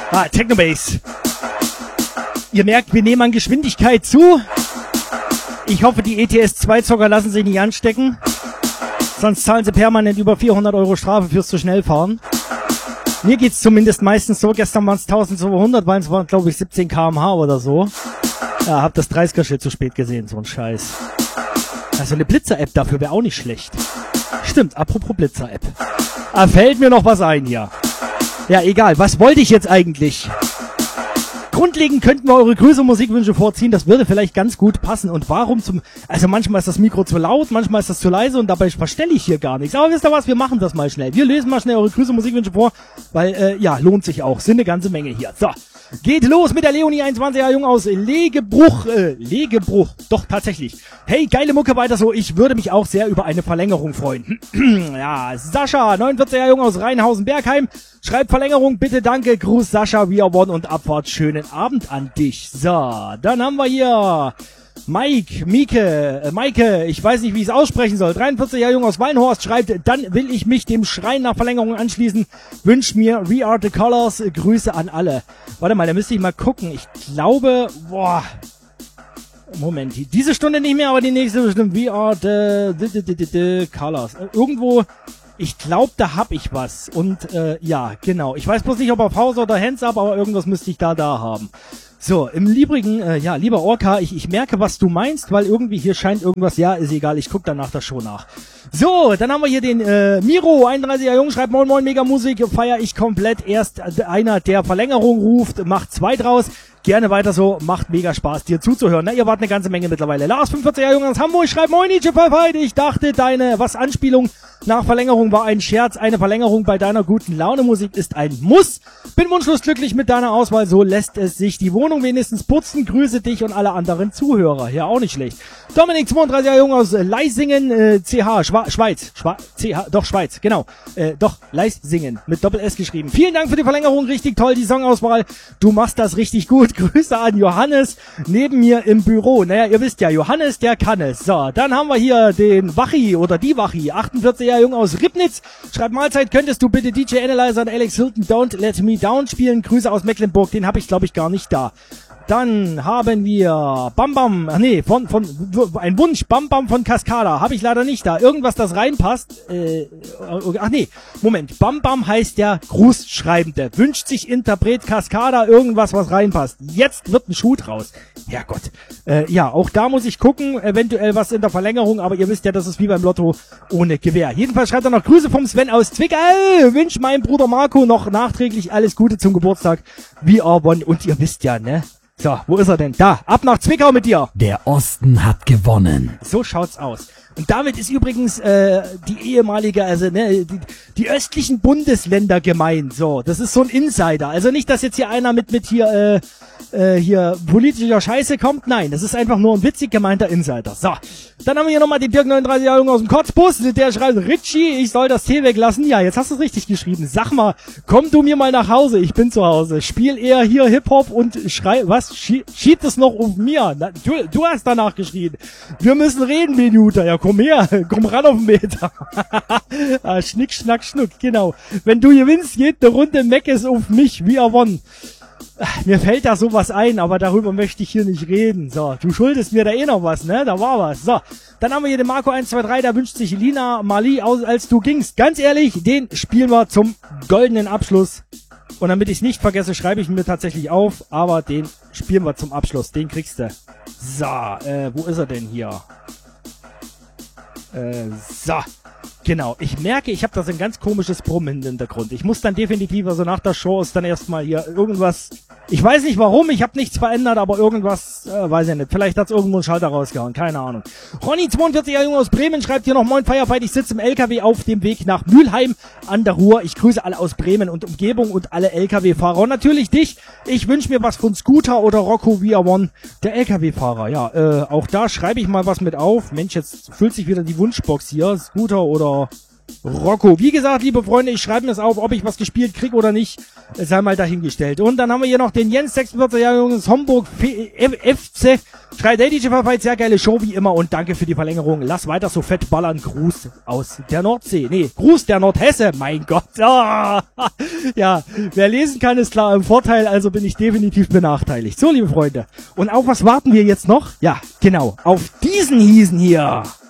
Technobase. Ihr merkt, wir nehmen an Geschwindigkeit zu. Ich hoffe, die ETS-2-Zocker lassen sich nicht anstecken. Sonst zahlen sie permanent über 400 € Strafe fürs zu schnell fahren. Mir geht's zumindest meistens so. Gestern waren es 1200, weil es waren, glaube ich, 17 km/h oder so. Ja, hab das 30er-Schild zu spät gesehen, so ein Scheiß. Also eine Blitzer-App dafür wäre auch nicht schlecht. Stimmt, apropos Blitzer-App. Fällt mir noch was ein hier. Ja, egal. Was wollte ich jetzt eigentlich? Grundlegend könnten wir eure Grüße und Musikwünsche vorziehen. Das würde vielleicht ganz gut passen. Und warum also manchmal ist das Mikro zu laut, manchmal ist das zu leise und dabei verstelle ich hier gar nichts. Aber wisst ihr was? Wir machen das mal schnell. Wir lesen mal schnell eure Grüße und Musikwünsche vor, weil, lohnt sich auch. Sind eine ganze Menge hier. So. Geht los mit der Leonie, 21er Jung aus Legebruch. Doch, tatsächlich. Hey, geile Mucke, weiter so. Ich würde mich auch sehr über eine Verlängerung freuen. Ja, Sascha, 49er Jung aus Rheinhausen-Bergheim. Schreibt Verlängerung, bitte, danke. Gruß Sascha, We Are One und Abfahrt. Schönen Abend an dich. So, dann haben wir hier Maike, ich weiß nicht, wie ich es aussprechen soll. 43er Jung aus Wallenhorst schreibt, dann will ich mich dem Schreien nach Verlängerung anschließen. Wünsch mir We Are The Colors. Grüße an alle. Warte mal, da müsste ich mal gucken. Ich glaube, Moment, diese Stunde nicht mehr, aber die nächste bestimmt. We Are The Colors. Irgendwo, ich glaube, da hab ich was. Und ja, genau. Ich weiß bloß nicht, ob auf Pause oder Hands Up, aber irgendwas müsste ich da haben. So, im Übrigen, lieber Orca, ich merke, was du meinst, weil irgendwie hier scheint irgendwas, ja, ist egal, ich guck danach das schon nach. So, dann haben wir hier den Miro, 31er Jung, schreibt Moin Moin, Mega Musik, feier ich komplett. Erst einer, der Verlängerung ruft, macht 2 draus. Gerne weiter so, macht mega Spaß, dir zuzuhören. Na, ihr wart eine ganze Menge mittlerweile. Lars, 45er Jung aus Hamburg, schreibt Moin, Nietzsche, ich dachte, deine Anspielung nach Verlängerung war ein Scherz. Eine Verlängerung bei deiner guten Laune-Musik ist ein Muss. Bin wunschlos glücklich mit deiner Auswahl, so lässt es sich die Wohnung wenigstens putzen. Grüße dich und alle anderen Zuhörer. Ja, auch nicht schlecht. Dominik, 32er Jung aus Leisingen, Schweiz, genau. Leisingen, mit Doppel-S geschrieben. Vielen Dank für die Verlängerung, richtig toll, die Songauswahl. Du machst das richtig gut. Grüße an Johannes, neben mir im Büro. Naja, ihr wisst ja, Johannes, der kann es. So, dann haben wir hier den Wachi oder die Wachi, 48er Jung aus Ribnitz. Schreibt Mahlzeit, könntest du bitte DJ Analyzer und Alex Hilton Don't Let Me Down spielen? Grüße aus Mecklenburg, den habe ich, glaube ich, gar nicht da. Dann haben wir ein Wunsch, Bam Bam von Cascada. Habe ich leider nicht da. Irgendwas, das reinpasst. Bam Bam heißt der Grußschreibende. Wünscht sich Interpret Cascada irgendwas, was reinpasst. Jetzt wird ein Schuh draus. Herrgott. Auch da muss ich gucken. Eventuell was in der Verlängerung, aber ihr wisst ja, das ist wie beim Lotto ohne Gewehr. Jedenfalls schreibt er noch Grüße vom Sven aus Zwickau. Wünscht meinem Bruder Marco noch nachträglich alles Gute zum Geburtstag. We Are One. Und ihr wisst ja, ne? So, wo ist er denn? Da, ab nach Zwickau mit dir. Der Osten hat gewonnen. So schaut's aus. Und damit ist übrigens die ehemalige, die östlichen Bundesländer gemeint. So, das ist so ein Insider. Also nicht, dass jetzt hier einer mit hier politischer Scheiße kommt. Nein, das ist einfach nur ein witzig gemeinter Insider. So, dann haben wir hier nochmal den Dirk 39er Jung aus dem Kotzbus. Der schreibt, Richie, ich soll das Tee weglassen. Ja, jetzt hast du es richtig geschrieben. Sag mal, komm du mir mal nach Hause. Ich bin zu Hause. Spiel eher hier Hip-Hop und schrei, was? Schied es noch auf mir? Na, du hast danach geschrien. Wir müssen reden, Minute. Ja, komm her. Komm ran auf den Meter. Schnick, schnack, schnuck. Genau. Wenn du gewinnst, geht eine Runde Meckes auf mich. We Are One. Mir fällt da sowas ein, aber darüber möchte ich hier nicht reden. So, du schuldest mir da eh noch was, ne? Da war was. So, dann haben wir hier den Marco 123, der wünscht sich Lina Marley aus, als du gingst. Ganz ehrlich, den spielen wir zum goldenen Abschluss. Und damit ich es nicht vergesse, schreibe ich mir tatsächlich auf, aber den spielen wir zum Abschluss. Den kriegst du. So, wo ist er denn hier? So. Genau, ich merke, ich habe da so ein ganz komisches Brummen im Hintergrund. Ich muss dann definitiv, also nach der Show ist dann erstmal hier irgendwas, ich weiß nicht warum, ich habe nichts verändert, aber irgendwas, weiß ich nicht, vielleicht hat's irgendwo einen Schalter rausgehauen, keine Ahnung. Ronny, 42er Junge aus Bremen, schreibt hier noch Moin Firefight, ich sitze im LKW auf dem Weg nach Mülheim an der Ruhr. Ich grüße alle aus Bremen und Umgebung und alle LKW-Fahrer und natürlich dich. Ich wünsche mir was von Scooter oder Rocco We Are One, der LKW-Fahrer. Ja, auch da schreibe ich mal was mit auf. Mensch, jetzt füllt sich wieder die Wunschbox hier, Scooter oder Rocco. Wie gesagt, liebe Freunde, ich schreibe mir das auf, ob ich was gespielt kriege oder nicht, sei mal dahingestellt. Und dann haben wir hier noch den Jens, 46 Jahre junges Homburg FC. Schreibt, hey DJ Papa, sehr geile Show wie immer und danke für die Verlängerung. Lass weiter so fett ballern. Gruß aus der Nordsee. Nee, Gruß der Nordhesse. Mein Gott. Ah. Ja, wer lesen kann, ist klar im Vorteil, also bin ich definitiv benachteiligt. So, liebe Freunde. Und auf was warten wir jetzt noch? Ja, genau, auf diesen Hiesen hier.